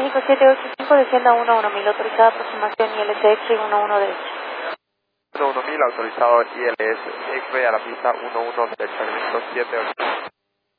México 785, descienda 11000, autorizada aproximación ILS X-ray 11 derecho. 11000, autorizado ILS X-ray a la pista 11 derecho, México 785.